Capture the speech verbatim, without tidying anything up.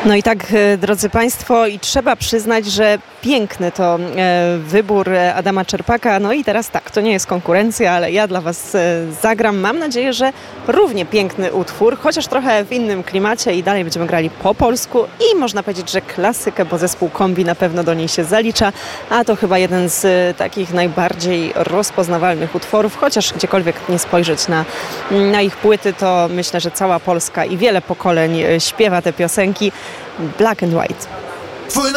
No i tak, drodzy Państwo, i trzeba przyznać, że piękny to wybór Adama Czerpaka. No i teraz tak, to nie jest konkurencja, ale ja dla Was zagram. Mam nadzieję, że równie piękny utwór, chociaż trochę w innym klimacie i dalej będziemy grali po polsku i można powiedzieć, że klasykę, bo zespół Kombi na pewno do niej się zalicza, a to chyba jeden z takich najbardziej rozpoznawalnych utworów, chociaż gdziekolwiek nie spojrzeć na, na ich płyty, to myślę, że cała Polska i wiele pokoleń śpiewa te piosenki. Black and White.